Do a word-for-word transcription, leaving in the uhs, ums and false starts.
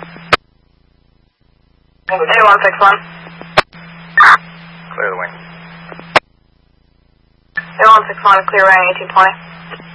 A one six one. Clear the wing. A one six one, clear running eighteen twenty.